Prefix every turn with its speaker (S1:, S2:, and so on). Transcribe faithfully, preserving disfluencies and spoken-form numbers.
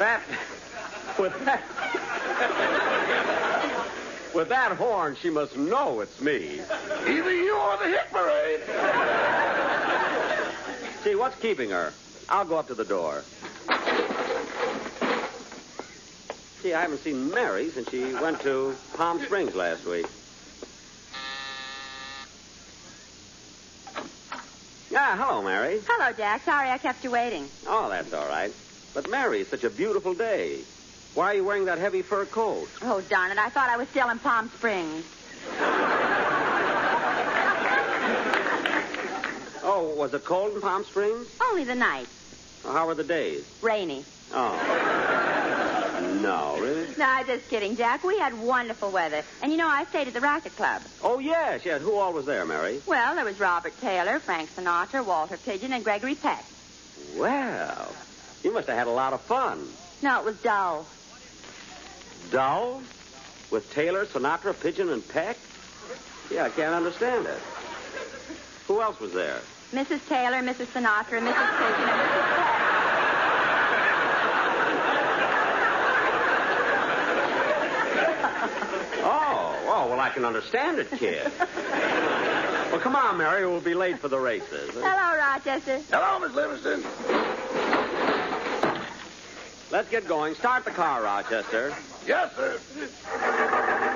S1: that... With that... With that horn, she must know it's me.
S2: Either you or the hit parade.
S1: Gee, what's keeping her? I'll go up to the door. Gee, I haven't seen Mary since she went to Palm Springs last week. Ah, hello, Mary.
S3: Hello, Jack. Sorry I kept you waiting.
S1: Oh, that's all right. But, Mary, it's such a beautiful day. Why are you wearing that heavy fur coat?
S3: Oh, darn it. I thought I was still in Palm Springs.
S1: Oh, was it cold in Palm Springs?
S3: Only the night.
S1: Well, how were the days?
S3: Rainy.
S1: Oh. No, really?
S3: No, just kidding, Jack. We had wonderful weather. And, you know, I stayed at the Racket Club.
S1: Oh, yes, yes. Who all was there, Mary?
S3: Well, there was Robert Taylor, Frank Sinatra, Walter Pigeon, and Gregory Peck.
S1: Well, you must have had a lot of fun.
S3: No, it was dull.
S1: Dull? With Taylor, Sinatra, Pigeon, and Peck? Yeah, I can't understand it. Who else was there?
S3: Missus Taylor, Missus Sinatra, Missus Pigeon, and Missus Peck.
S1: Oh, oh, well, I can understand it, kid. Well, come on, Mary. We'll be late for the races.
S3: Hello, Rochester.
S2: Hello, Miss Livingston.
S1: Let's get going. Start the car, Rochester.
S2: Yes, sir.